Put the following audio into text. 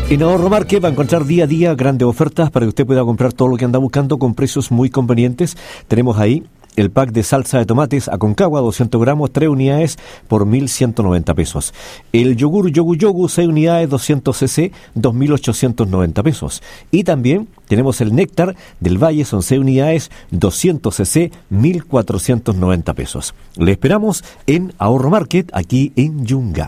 En Ahorro Market va a encontrar día a día grandes ofertas para que usted pueda comprar todo lo que anda buscando con precios muy convenientes. Tenemos ahí el pack de salsa de tomates Aconcagua, 200 gramos, 3 unidades por 1.190 pesos. El yogur Yogu, 6 unidades, 200 cc, 2.890 pesos. Y también tenemos el néctar del Valle, son 6 unidades, 200 cc, 1.490 pesos. Le esperamos en Ahorro Market, aquí en Yungay.